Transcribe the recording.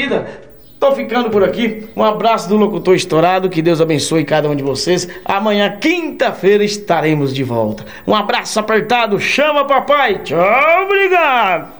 vida. Tô ficando por aqui. Um abraço do Locutor Estourado. Que Deus abençoe cada um de vocês. Amanhã, quinta-feira, estaremos de volta. Um abraço apertado. Chama papai. Tchau, obrigado.